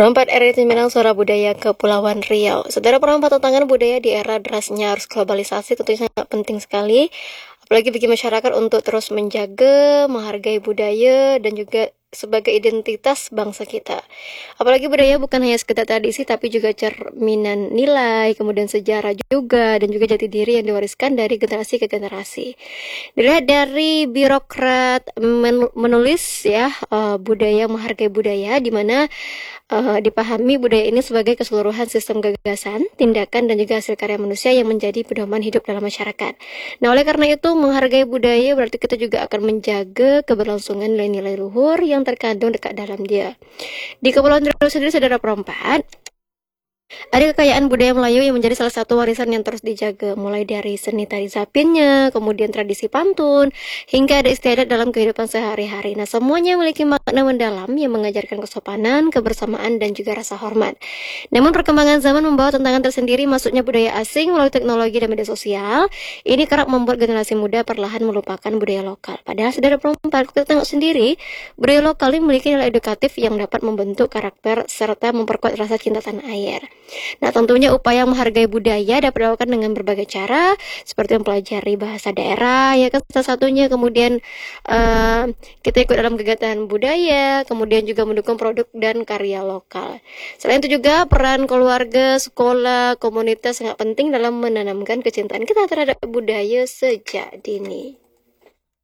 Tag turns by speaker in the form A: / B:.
A: Perempat RRI Minang Suara Budaya Kepulauan Riau. Saudara, perempat tantangan budaya di era derasnya arus globalisasi tentunya sangat penting sekali, apalagi bagi masyarakat untuk terus menjaga, menghargai budaya dan juga sebagai identitas bangsa kita. Apalagi budaya bukan hanya sekedar tradisi tapi juga cerminan nilai, kemudian sejarah juga, dan juga jati diri yang diwariskan dari generasi ke generasi. Dilihat dari birokrat menulis ya, budaya menghargai budaya, di mana dipahami budaya ini sebagai keseluruhan sistem gagasan, tindakan, dan juga hasil karya manusia yang menjadi pedoman hidup dalam masyarakat. Nah, oleh karena itu, menghargai budaya berarti kita juga akan menjaga keberlangsungan nilai-nilai luhur yang terkandung dekat dalam dia. Di Kepulauan Riau sendiri, saudara perempat, ada kekayaan budaya Melayu yang menjadi salah satu warisan yang terus dijaga, mulai dari seni tari zapinnya, kemudian tradisi pantun, hingga ada istiadat dalam kehidupan sehari-hari. Nah, semuanya memiliki makna mendalam yang mengajarkan kesopanan, kebersamaan, dan juga rasa hormat. Namun perkembangan zaman membawa tantangan tersendiri, masuknya budaya asing melalui teknologi dan media sosial. Ini kerap membuat generasi muda perlahan melupakan budaya lokal. Padahal, saudara perempat, kita tengok sendiri, budaya lokal ini memiliki nilai edukatif yang dapat membentuk karakter serta memperkuat rasa cinta tanah air. Nah, tentunya upaya menghargai budaya dapat dilakukan dengan berbagai cara, seperti mempelajari bahasa daerah, ya kan, salah satunya. Kemudian kita ikut dalam kegiatan budaya, kemudian juga mendukung produk dan karya lokal. Selain itu juga peran keluarga, sekolah, komunitas sangat penting dalam menanamkan kecintaan kita terhadap budaya sejak dini.